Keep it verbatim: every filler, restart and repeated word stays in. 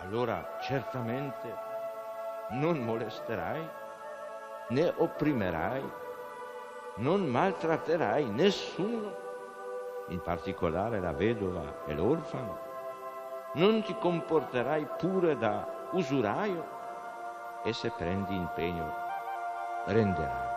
allora certamente non molesterai, né opprimerai, non maltratterai nessuno, in particolare la vedova e l'orfano, non ti comporterai pure da usuraio e se prendi impegno renderai.